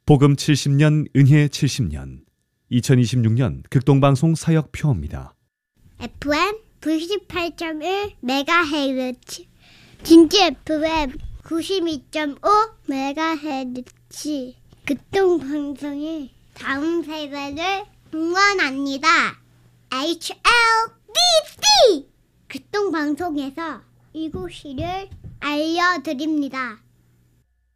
복음 70년, 은혜 70년, 2026년 극동방송 사역표입니다. FM 98.1MHz, 진주 FM 92.5MHz, 극동방송이 다음 세대를 응원합니다. HLBC! 극동방송에서 이곳을 알려드립니다.